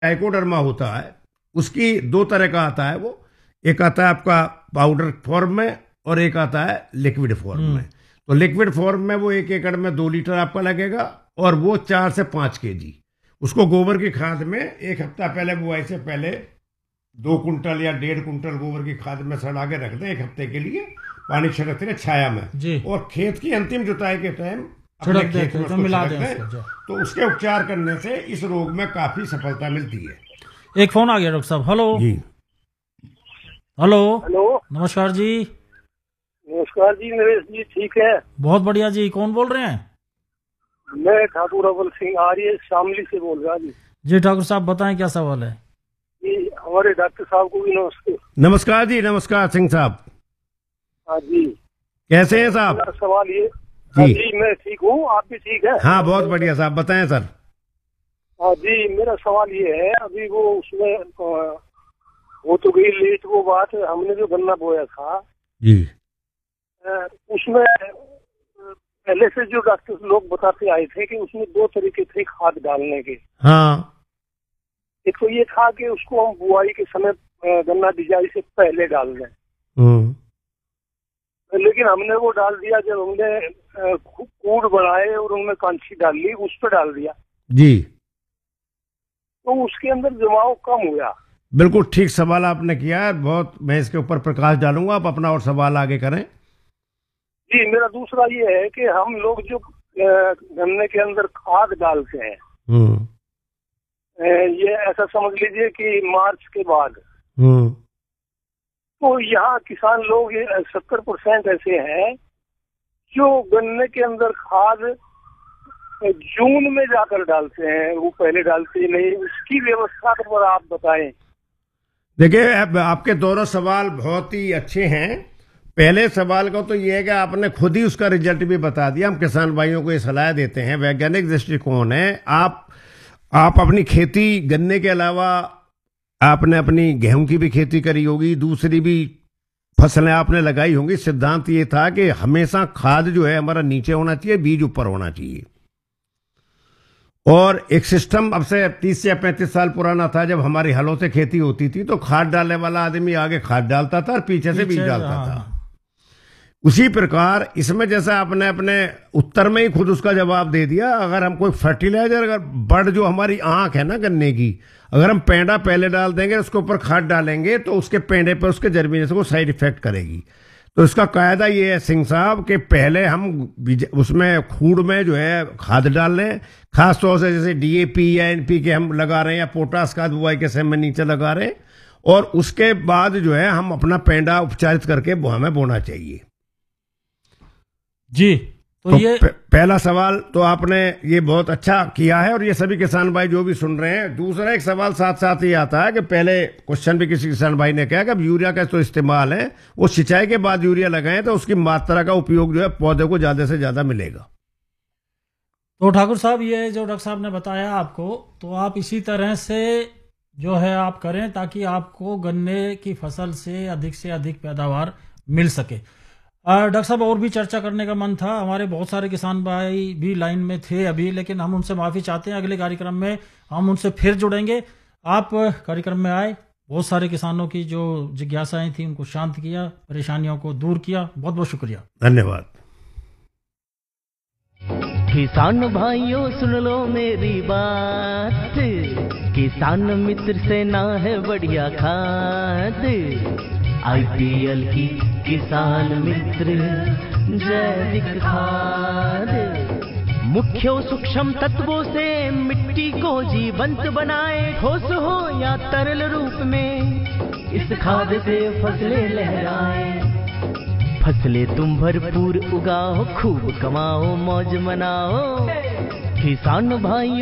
Trichoderma होता है, उसकी दो तरह का आता है वो। एक आता है आपका पाउडर फॉर्म में और एक आता है लिक्विड फॉर्म में। तो लिक्विड फॉर्म में वो 1 एकड़ में 2 लीटर आपका लगेगा और वो 4 से 5 केजी। उसको गोबर की खाद में 1 हफ्ता पहले बुआई से पहले 2 कुंटल या 1.5 कुंटल गोबर की खाद में सड़ा के रख दें 1 हफ्ते के लिए, पानी छिड़कते रहे छाया में, और खेत की अंतिम जुताई के टाइम अपने खेत में उसको मिला दें। तो उसके उपचार करने से इस रोग में काफी सफलता मिलती है। एक फोन आ गया डॉक्टर साहब। हेलो जी। हेलो, नमस्कार जी। नमस्कार जी, नरेश जी ठीक है? बहुत बढ़िया जी। कौन बोल रहे हैं? मैं ठाकुर अव्वल सिंह आर्य शामली से बोल रहा जी ठाकुर साहब बताएं क्या सवाल है? जी हमारे डॉक्टर साहब को भी नमस्ते। नमस्कार जी। नमस्कार सिंह साहब। हाँ जी, कैसे हैं साहब? मेरा सवाल ये जी मैं ठीक हूँ, आप भी ठीक है? हाँ बहुत बढ़िया साहब, बताएं सर। हाँ जी, मेरा सवाल ये है, अभी वो उसमें वो तो गई लेट वो बात, हमने जो गन्ना बोया था जी उसमें पहले से जो डॉक्टर लोग बताते आए थे कि उसमें 2 तरीके थे खाद डालने के। हाँ। एक तो ये था कि उसको हम बुआई के समय गन्ना बिजाई से पहले डाल दें, लेकिन हमने वो डाल दिया जब हमने कूड़ बनाए और उनमें कांची डाल ली, उस पर डाल दिया जी। तो उसके अंदर जमाव कम हुआ। बिल्कुल ठीक सवाल आपने किया है, बहुत मैं इसके ऊपर प्रकाश डालूंगा, आप अपना और सवाल आगे करें। जी मेरा दूसरा ये है कि हम लोग जो गन्ने के अंदर खाद डालते हैं, ये ऐसा समझ लीजिए कि मार्च के बाद, तो यहाँ किसान लोग 70% ऐसे हैं जो गन्ने के अंदर खाद जून में जाकर डालते हैं, वो पहले डालते नहीं। उसकी व्यवस्था पर आप बताएं। देखिए आपके दोनों सवाल बहुत ही अच्छे हैं। पहले सवाल का तो ये है कि आपने खुद ही उसका रिजल्ट भी बता दिया। हम किसान भाइयों को ये सलाह देते हैं, वैज्ञानिक दृष्टिकोण है। आप अपनी खेती गन्ने के अलावा आपने अपनी गेहूं की भी खेती करी होगी, दूसरी भी फसलें आपने लगाई होंगी। सिद्धांत ये था कि हमेशा खाद जो है हमारा नीचे होना चाहिए, बीज ऊपर होना चाहिए। और एक सिस्टम अब से 30 या 35 साल पुराना था, जब हमारी हलों से खेती होती थी तो खाद डालने वाला आदमी आगे खाद डालता था और पीछे से बीज डालता था। उसी प्रकार इसमें जैसा आपने अपने उत्तर में ही खुद उसका जवाब दे दिया। अगर हम कोई फर्टिलाइजर, अगर बड़ जो हमारी आंख है ना गन्ने की, अगर हम पेंडा पहले डाल देंगे, उसके ऊपर खाद डालेंगे, तो उसके पेंडे पर उसके जर्मिनेशन को साइड इफेक्ट करेगी। तो इसका कायदा ये है सिंह साहब कि पहले हम उसमें खूड़ में जो है खाद डाल लें, खासतौर से जैसे DAP या NPK हम लगा रहे हैं, या पोटास खाद बुआई के समय में नीचे लगा रहे हैं, और उसके बाद जो है हम अपना पेंडा उपचारित करके हमें बोना चाहिए जी। तो ये पहला सवाल तो आपने ये बहुत अच्छा किया है, और ये सभी किसान भाई जो भी सुन रहे हैं। दूसरा एक सवाल साथ साथ ये आता है कि पहले क्वेश्चन भी किसी किसान भाई ने कहा कि अब यूरिया का तो इस्तेमाल है, वो सिंचाई के बाद यूरिया लगाएं तो उसकी मात्रा का उपयोग जो है पौधे को ज्यादा से ज्यादा मिलेगा। तो ठाकुर साहब ये जो डॉक्टर साहब ने बताया आपको, तो आप इसी तरह से जो है आप करें ताकि आपको गन्ने की फसल से अधिक पैदावार मिल सके। डॉक्टर साहब और भी चर्चा करने का मन था, हमारे बहुत सारे किसान भाई भी लाइन में थे अभी, लेकिन हम उनसे माफी चाहते हैं। अगले कार्यक्रम में हम उनसे फिर जुड़ेंगे। आप कार्यक्रम में आए, बहुत सारे किसानों की जो जिज्ञासाएं थी उनको शांत किया, परेशानियों को दूर किया। बहुत बहुत शुक्रिया, धन्यवाद। किसान भाइयों सुन लो मेरी बात, किसान मित्र से ना है बढ़िया खाद, IPL की किसान मित्र जैविक खाद, मुख्य सूक्ष्म तत्वों से मिट्टी को जीवंत बनाए, ठोस हो या तरल रूप में इस खाद से फसलें लहराए, फसलें तुम भरपूर उगाओ, खूब कमाओ, मौज मनाओ। किसान भाइयों